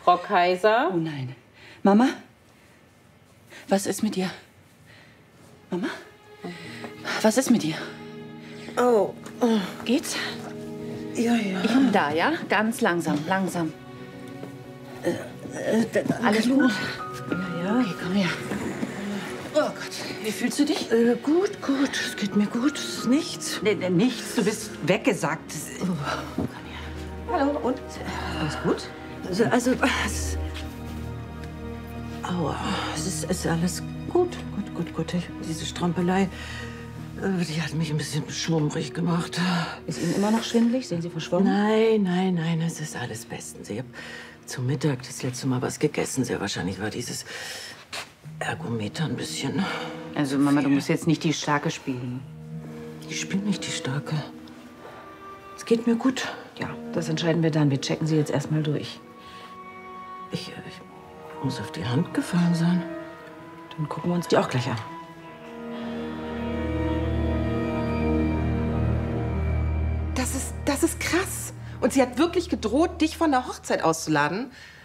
Frau Kaiser? Oh nein. Mama? Was ist mit dir? Mama? Was ist mit dir? Oh. Geht's? Ja, ja. Da, ja? Ganz langsam, langsam. Alles gut? Ja. Okay, komm her. Oh Gott, wie fühlst du dich? Gut. Es geht mir gut. Es ist nichts. Nee, nichts, du bist weggesackt. Komm her. Hallo, und? Alles gut? Also aua, es ist alles gut. Diese Strampelei, die hat mich ein bisschen schwummrig gemacht. Ist Ihnen immer noch schwindelig? Sehen Sie verschwommen? Nein, es ist alles bestens. Ich habe zum Mittag das letzte Mal was gegessen. Sehr wahrscheinlich war dieses Ergometer ein bisschen. Also Mama, du musst jetzt nicht die Starke spielen. Ich spiele nicht die Starke. Es geht mir gut. Ja, das entscheiden wir dann. Wir checken sie jetzt erstmal durch. Ich muss auf die Hand gefallen sein. Dann gucken wir uns die auch gleich an. Das ist krass. Und sie hat wirklich gedroht, dich von der Hochzeit auszuladen.